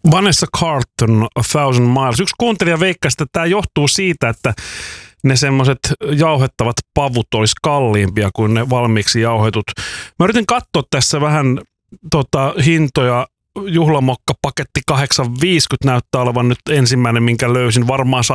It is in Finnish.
Vanessa Carlton, A Thousand Miles. Yksi kuuntelija veikkasi, että tämä johtuu siitä, että ne semmoiset jauhettavat pavut olisi kalliimpia kuin ne valmiiksi jauhetut. Mä yritin katsoa tässä vähän hintoja. Juhlamokka paketti 850 näyttää olevan nyt ensimmäinen, minkä löysin. Varmaan